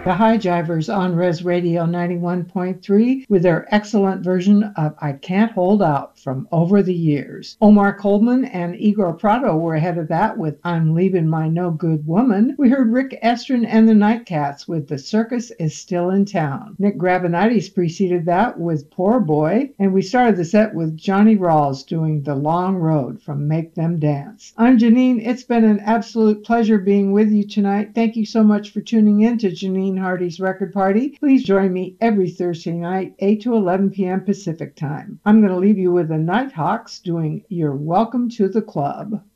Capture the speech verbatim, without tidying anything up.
The High Jivers on Res Radio ninety-one point three with their excellent version of I Can't Hold Out from Over the Years. Omar Coleman and Igor Prado were ahead of that with I'm Leaving My No Good Woman. We heard Rick Estrin and the Nightcats with The Circus Is Still in Town. Nick Gravenites preceded that with Poor Boy, and we started the set with Johnny Rawls doing The Long Road from Make Them Dance. I'm Janine. It's been an absolute pleasure being with you tonight. Thank you so much for tuning in to Janine Hardy's Record Party. Please join me every Thursday night, eight to eleven p.m. Pacific Time. I'm going to leave you with the Nighthawks doing You're Welcome to the Club.